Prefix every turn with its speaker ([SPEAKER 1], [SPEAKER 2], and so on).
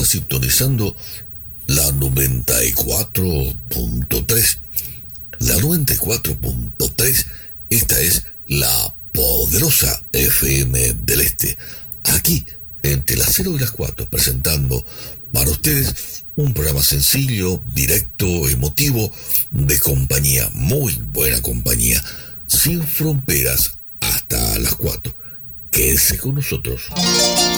[SPEAKER 1] está sintonizando la 94.3. La 94.3, esta es la poderosa FM del Este. Aquí, entre las 0 y las 4, presentando para ustedes un programa sencillo, directo, emotivo, de compañía, muy buena compañía, sin fronteras, hasta las 4. Quédese con nosotros.